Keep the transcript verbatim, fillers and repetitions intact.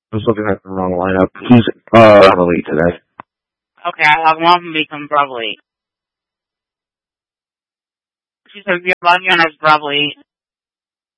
I was looking at the wrong lineup. He's uh elite today. Okay, I have one of them become Bravely. She says, yeah, Bunyan is Bravely.